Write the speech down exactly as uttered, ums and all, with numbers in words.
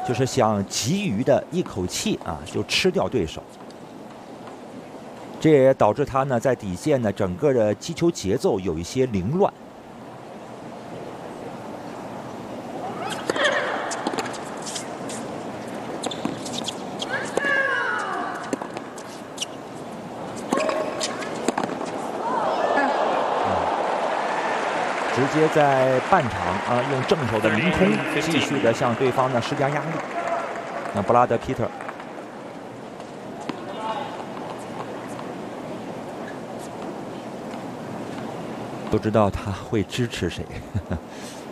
就是想急于的一口气啊就吃掉对手。这也导致他呢在底线呢整个的击球节奏有一些凌乱。直接在半场啊，用正手的凌空继续的向对方呢施加压力。那布拉德·皮特不知道他会支持谁。